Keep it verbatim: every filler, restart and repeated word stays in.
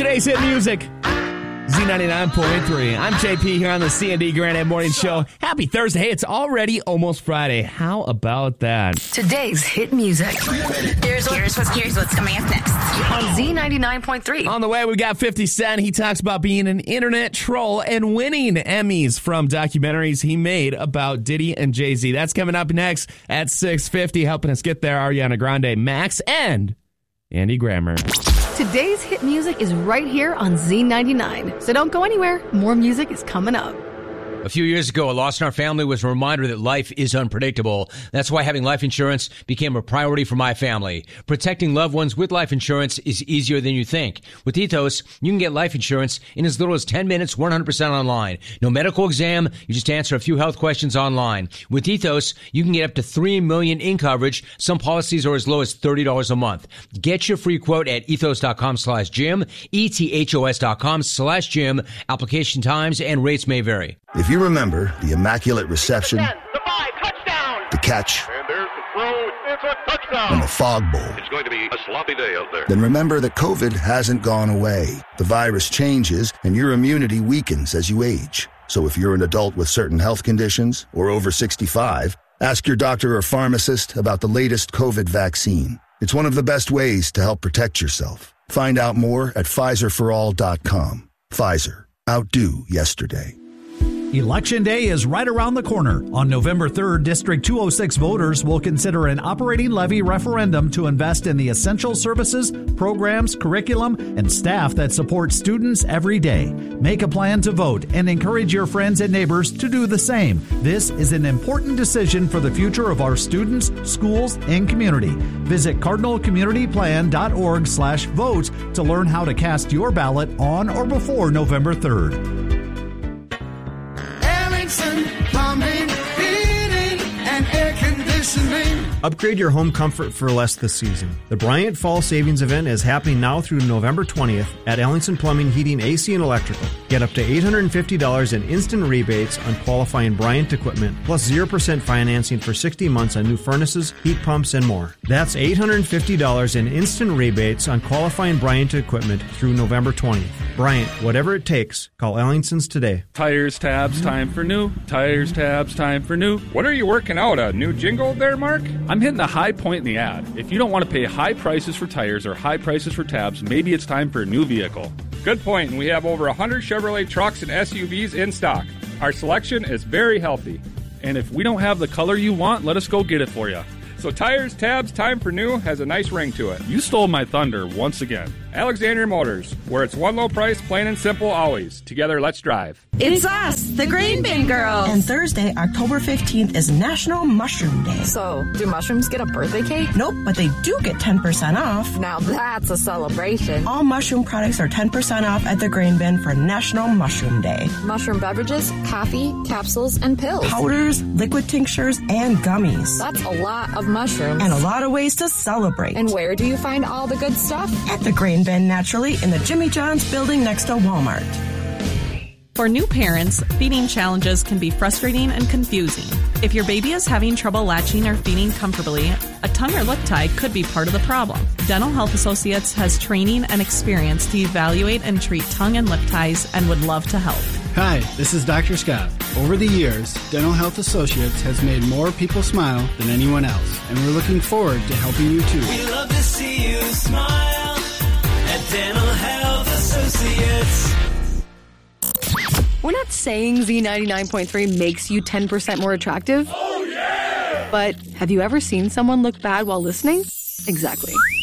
Today's hit music, Z ninety-nine point three. I'm J P here on the C and D Granite Morning Show. Happy Thursday. Hey, it's already almost Friday. How about that? Today's hit music. Here's, what, here's, what's, here's what's coming up next on Z ninety-nine point three. On the way, we got fifty Cent. He talks about being an internet troll and winning Emmys from documentaries he made about Diddy and Jay-Z. That's coming up next at six fifty. Helping us get there, Ariana Grande, Max, and Andy Grammer. Today's hit music is right here on Z ninety-nine. So don't go anywhere. More music is coming up. A few years ago, a loss in our family was a reminder that life is unpredictable. That's why having life insurance became a priority for my family. Protecting loved ones with life insurance is easier than you think. With Ethos, you can get life insurance in as little as ten minutes, one hundred percent online. No medical exam, you just answer a few health questions online. With Ethos, you can get up to three million dollars in coverage. Some policies are as low as thirty dollars a month. Get your free quote at ethos.com slash Jim, ethos.com slash Jim. Application times and rates may vary. If you remember the immaculate reception, the five, touchdown, the catch, and there's the throw, it's a touchdown, and the fog bowl, it's going to be a sloppy day out there. Then remember that COVID hasn't gone away. The virus changes, and your immunity weakens as you age. So if you're an adult with certain health conditions or over sixty-five, ask your doctor or pharmacist about the latest COVID vaccine. It's one of the best ways to help protect yourself. Find out more at Pfizer for all dot com. Pfizer. Outdo yesterday. Election Day is right around the corner. On November third, District two oh six voters will consider an operating levy referendum to invest in the essential services, programs, curriculum, and staff that support students every day. Make a plan to vote and encourage your friends and neighbors to do the same. This is an important decision for the future of our students, schools, and community. Visit cardinal community plan dot org slash vote to learn how to cast your ballot on or before November third. Plumbing, heating, and air conditioning. Upgrade your home comfort for less this season. The Bryant Fall Savings Event is happening now through November twentieth at Ellingson Plumbing, Heating, A C, and Electrical. Get up to eight hundred fifty dollars in instant rebates on qualifying Bryant equipment, plus zero percent financing for sixty months on new furnaces, heat pumps, and more. That's eight hundred fifty dollars in instant rebates on qualifying Bryant equipment through November twentieth. Bryant, whatever it takes, call Ellingson's today. Tires, tabs, time for new. Tires, tabs, time for new. What are you working out, a new jingle there, Mark? I'm hitting a high point in the ad. If you don't want to pay high prices for tires or high prices for tabs, maybe it's time for a new vehicle. Good point, and we have over one hundred Chevrolet trucks and S U Vs in stock. Our selection is very healthy. And if we don't have the color you want, let us go get it for you. So Tires, Tabs, Time for New has a nice ring to it. You stole my thunder once again. Alexandria Motors, where it's one low price, plain and simple always. Together, let's drive. It's us, the Green Bin Girls. And Thursday, October fifteenth, is National Mushroom Day. So, do mushrooms get a birthday cake? Nope, but they do get ten percent off. Now that's a celebration. All mushroom products are ten percent off at the Green Bin for National Mushroom Day. Mushroom beverages, coffee, capsules, and pills. Powders, liquid tinctures, and gummies. That's a lot of mushrooms. And a lot of ways to celebrate. And where do you find all the good stuff? At the Green Bin, naturally, in the Jimmy John's building next to Walmart. For new parents, feeding challenges can be frustrating and confusing. If your baby is having trouble latching or feeding comfortably, a tongue or lip tie could be part of the problem. Dental Health Associates has training and experience to evaluate and treat tongue and lip ties and would love to help. Hi, this is Doctor Scott. Over the years, Dental Health Associates has made more people smile than anyone else, and we're looking forward to helping you too. We love to see you smile at Dental Health Associates. We're not saying Z ninety-nine point three makes you ten percent more attractive. Oh, yeah! But have you ever seen someone look bad while listening? Exactly.